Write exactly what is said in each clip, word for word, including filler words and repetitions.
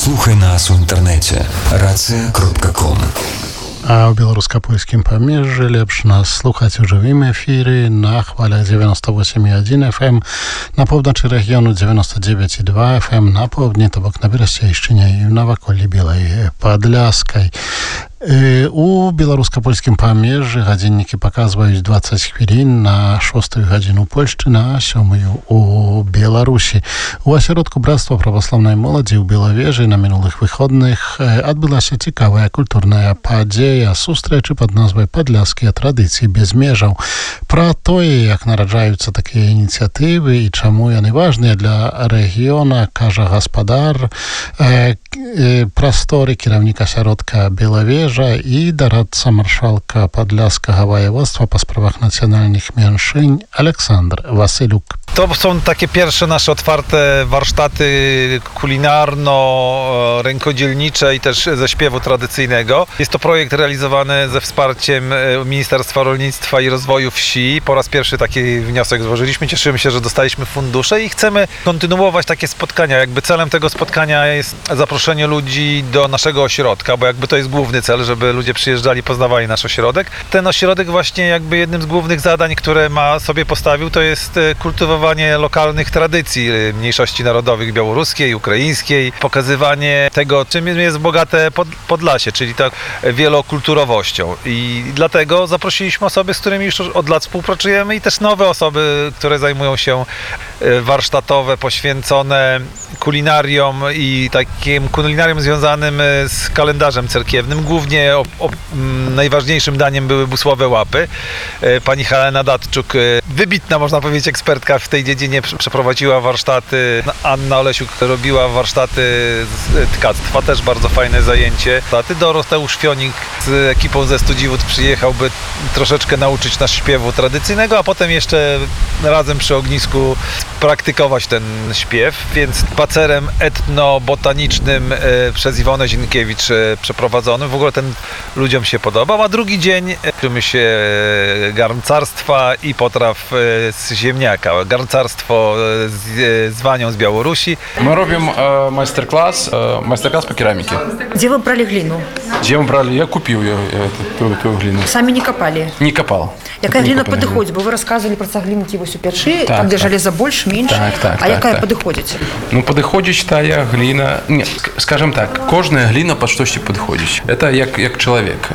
Слухай нас у інтэрнэце рацыя кропка ком. А ў беларуска-польскім памежжы лепш нас слухаць у жывым эфіры на хвалях девяносто восемь и один эф эм, на поўначы рэгіёну девяносто девять и два эф эм, на поўдні, то бок на Берасцейшчыне і на наваколлі Белай Падляскай. У беларуска-польскім памежжы гадзіннікі паказваюць двадцать хвілін на шостую гадзіну Польшчы, на сёмую у Беларусі. У асяродку брацтва праваслаўнай моладзі ў Белавежы на мінулых выходных адбылася цікавая культурная падзея, сустрэчы пад назвай «Падляскія традыцыі без межаў». Пра тое, як нараджаюцца такія ініцыятывы і чаму яны важныя для рэгіёна, кажа гаспадар э, э, прасторы, кіраўнік асяродка Белавежа і дарадца маршалка Падляскага воеводства по справах nacjonalnych меншынь Александр Василюк. To są takie pierwsze nasze otwarte warsztaty kulinarno-rękodzielnicze i też ze śpiewu tradycyjnego. Jest to projekt realizowany ze wsparciem Ministerstwa Rolnictwa i Rozwoju Wsi. Po raz pierwszy taki wniosek złożyliśmy. Cieszymy się, że dostaliśmy fundusze i chcemy kontynuować takie spotkania. Jakby celem tego spotkania jest zaproszenie ludzi do naszego ośrodka, bo jakby to jest główny cel, żeby ludzie przyjeżdżali, poznawali nasz ośrodek. Ten ośrodek właśnie jakby jednym z głównych zadań, które ma sobie postawił, to jest kultywowanie lokalnych tradycji mniejszości narodowych białoruskiej, ukraińskiej, pokazywanie tego, czym jest bogate Podlasie, czyli tak wielokulturowością. I dlatego zaprosiliśmy osoby, z którymi już od lat współpracujemy i też nowe osoby, które zajmują się warsztatowe, poświęcone kulinariom i takim kulinariom związanym z kalendarzem cerkiewnym. Głównie o, o, najważniejszym daniem były busłowe łapy. Pani Helena Datczuk, wybitna, można powiedzieć, ekspertka w tej dziedzinie, przeprowadziła warsztaty. Anna Olesiuk robiła warsztaty z tkactwa, też bardzo fajne zajęcie. Doroteusz Fionik z ekipą ze Studziwód przyjechał, by troszeczkę nauczyć nas śpiewu tradycyjnego, a potem jeszcze razem przy ognisku praktykować ten śpiew, więc spacerem etnobotanicznym przez Iwonę Zienkiewicz przeprowadzonym. W ogóle ten ludziom się podobał, a drugi dzień uczymy się garncarstwa i potraw z ziemniaka. Garncarstwo z, z Wanią z Białorusi. Мы робим э, мастер-класс, э, мастер-класс по керамике. Где вы брали глину? Где мы брали? Я купил ее, эту, эту глину. Сами не копали? Не копал. Яка глина подыходит? Бо вы рассказывали про цеглинки вось у печи, так, там где так. железо больше, меньше. Так, так, а так, якая так. подыходит? Ну, подыходит тая глина... Нет, скажем так, кожная глина под штось подходит. Это як, як человек.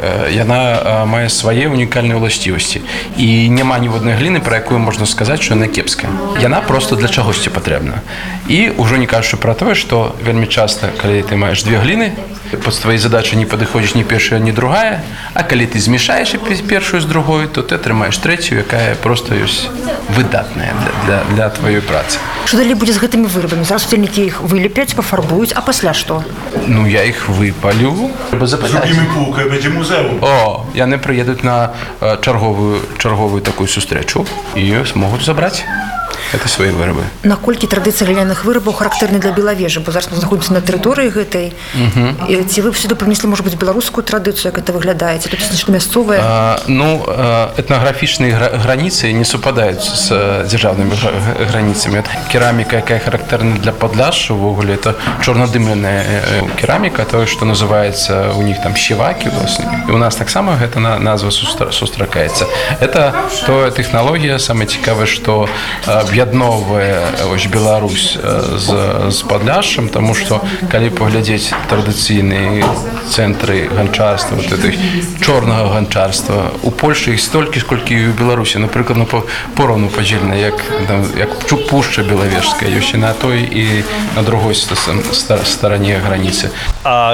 Яна мае свае унікальныя ўласцівасці. І няма ніводнай глины, про якую можна сказаць, што яна кепская. Яна просто для чагосьці патрэбна. І ўжо не кажучы пра тое, што вельмі часта, калі ты маеш две глины, под твоей задачей не подыходишь ни першая, ни другая, а калі ты змешаешь першую з другой, то ты атрымаеш трэцюю, якая просто ёсць выдатная для, для, для твоей працы. Што далей будзе з гэтымі вырабамі? Зараз удзельнікі іх вылепяць, пафарбуюць, а пасля што? Ну, я іх выпалю. Зробimy półkę, będzie muzeum. О, яны прыедуць на чарговую, чарговую такую сустрэчу і смогуць забраць. Это свои вырабы. Наколькі традыцыя гліняных вырабаў характэрны для Белавежы? Бо зараз мы знаходзімся на тэрыторыі гэтай. Uh-huh. І ці вы сюды прынеслі, можа быць, беларускую традыцыю, як это выглядае? Ці тут нешта мясцовае? А, ну, этнаграфічныя граніцы не супадаюць з дзяржаўнымі граніцамі. Кераміка, якая характэрна для Падляшша, увогуле, это чорнадымленая кераміка, тое, што называецца у них там щевакі, власне. І у нас таксама гэта назва сустракаецца. Это тая тэхналогія, самае цікавае, што аб'ядноўвае Беларусь з, з Падляшшам, тому што калі паглядзець традыцыйныя цэнтры ганчарства, вот этой чорнага ганчарства, у Польшы іх столькі, сколькі і ў Беларусі, напрыклад, ну, поровну падзелена, як, як Пушча Белавежская, ёсць і на той і на другой стороnie granicy. A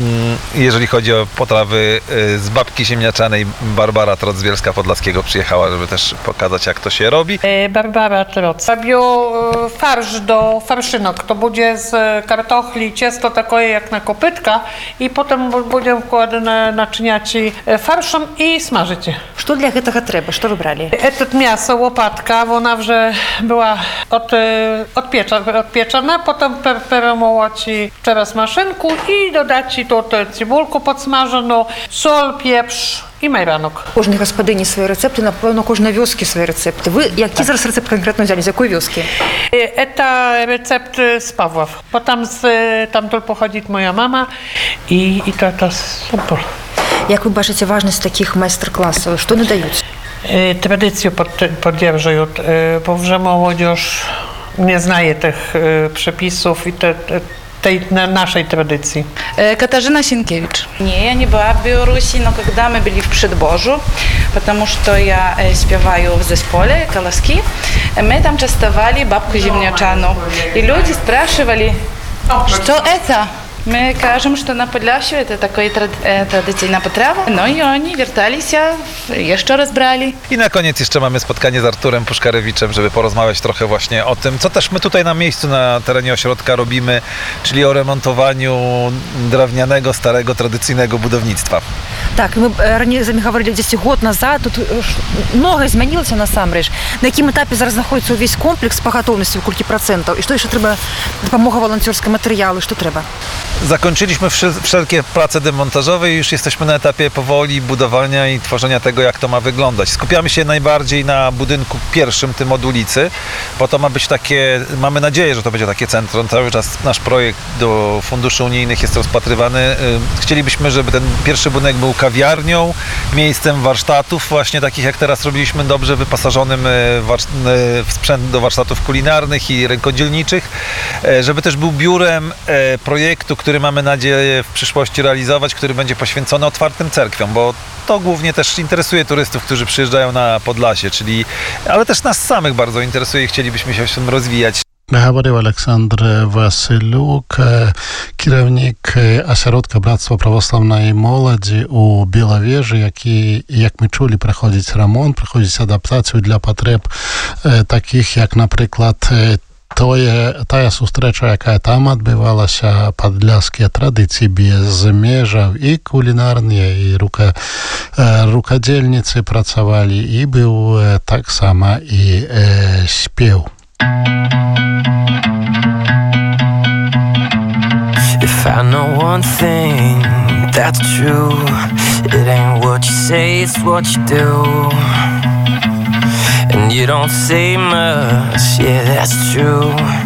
jeżeli chodzi o potrawy z babki ziemniaczanej, Barbara Troc z Bielska Podlaskiego przyjechała, żeby też pokazać, jak to się robi. Barbara Troc. Robią farsz do farszynok. To będzie z kartochli ciasto takie jak na kopytka i potem będzie wkładane naczyniaci farszem i smażycie. Что для гэтага трэба? Што вы бралі? Это мясо, łopatка, ona вже była od, odpieczona, potem перемолоть через машинку i dodać to cebulkę podsmażoną, sol, pieprz, i majranok. Кожній господині свої рецепти, напевно, кожної вioski свої рецепти. Ви які зараз рецепт конкретно взяли? З якої вioski? Это рецепт z Pawłow, bo tam z, tam tu pochodzi moja mama i, i to, to super. Як ви бачите важність таких майстер-класів? Що не дають? Tradycję poddzierżają, bo że młodzież nie znaje tych przepisów i te, tej naszej tradycji. Катажина Синкевич. Не, я не была в Беларуси, но когда мы были в Przedborzu, потому что я śpiewaю в зесполе колоски, мы там частовали бабку землячану. И люди спрашивали, что это? Мы кажем, что на Podlasiu это такая tradycyjna potrawa. No i oni wiertali się, jeszcze raz brali. I na koniec jeszcze mamy spotkanie z Arturem Puszkarewiczem, żeby porozmawiać trochę właśnie o tym, co też my tutaj na miejscu, na terenie ośrodka robimy, czyli o remontowaniu drewnianego, starego, tradycyjnego budownictwa. Так, ми раніше з вами говорили десь год назад, тут много змінилося насамрэч. На якім етапі зараз знаходиться увесь комплекс по готовності, в кілька процентів? І що ще треба? Допомога волонтерського матеріалу, що треба? Zakończyliśmy wszelkie prace demontażowe i już jesteśmy na etapie powoli budowania i tworzenia tego, jak to ma wyglądać. Skupiamy się najbardziej na budynku pierwszym, tym od ulicy, bo to ma być takie, mamy nadzieję, że to będzie takie centrum. Cały czas nasz projekt do funduszy unijnych jest rozpatrywany. Chcielibyśmy, żeby ten pierwszy budynek był kawiarnią, miejscem warsztatów, właśnie takich jak teraz robiliśmy, dobrze wyposażonym w sprzęt do warsztatów kulinarnych i rękodzielniczych, żeby też był biurem projektu, który mamy nadzieję w przyszłości realizować, który będzie poświęcony otwartym cerkwiom, bo to głównie też interesuje turystów, którzy przyjeżdżają na Podlasie, czyli, ale też nas samych bardzo interesuje i chcielibyśmy się w tym rozwijać. Говорив Олександр Василюк, керівник осередка Братства православної молоді у Біловежі, який, як ми чули, проходить ремонт, проходить адаптацію для потреб таких, як, наприклад, Тое, тая сустрэча, якая там адбывалася, падляскія традыцыі без межаў, і кулінарныя, і рука, рукадзельніцы працавалі, і быў таксама і э, спеў. If I know one thing that's true, it ain't what you say, it's what you do. And you don't say much, yeah, that's true.